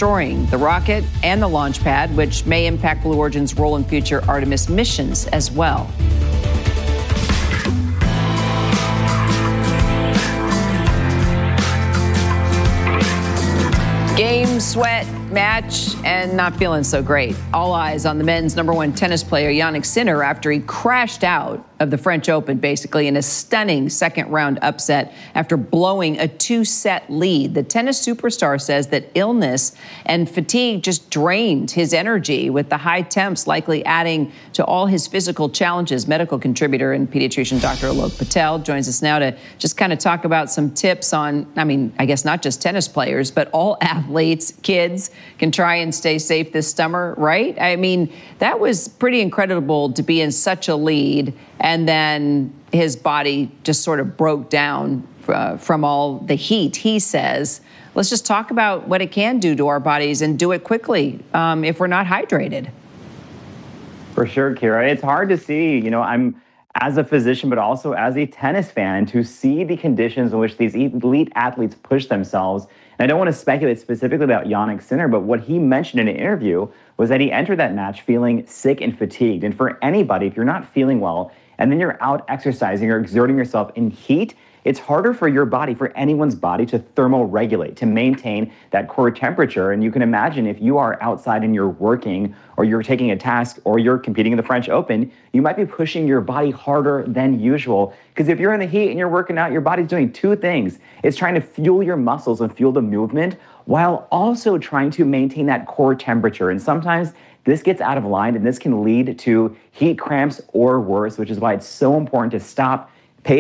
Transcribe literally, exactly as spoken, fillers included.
destroying the rocket and the launch pad, which may impact Blue Origin's role in future Artemis missions as well. Game, sweat, match, and not feeling so great. All eyes on the men's number one tennis player, Jannik Sinner, after he crashed out of the French Open, basically, in a stunning second-round upset after blowing a two-set lead. The tennis superstar says that illness and fatigue just drained his energy, with the high temps likely adding to all his physical challenges. Medical contributor and pediatrician Doctor Alok Patel joins us now to just kind of talk about some tips on, I mean, I guess not just tennis players, but all athletes, kids, can try and stay safe this summer, right? I mean, that was pretty incredible to be in such a lead, and then his body just sort of broke down uh, from all the heat, he says. Let's just talk about what it can do to our bodies, and do it quickly um, if we're not hydrated. For sure, Kira. It's hard to see, you know, I'm as a physician, but also as a tennis fan, to see the conditions in which these elite athletes push themselves. And I don't want to speculate specifically about Jannik Sinner, but what he mentioned in an interview was that he entered that match feeling sick and fatigued. And for anybody, if you're not feeling well, and then you're out exercising or exerting yourself in heat, it's harder for your body, for anyone's body, to thermoregulate, to maintain that core temperature. And you can imagine, if you are outside and you're working, or you're taking a task, or you're competing in the French Open, you might be pushing your body harder than usual. Because if you're in the heat and you're working out, your body's doing two things. It's trying to fuel your muscles and fuel the movement, while also trying to maintain that core temperature. And sometimes this gets out of line, and this can lead to heat cramps or worse, which is why it's so important to stop,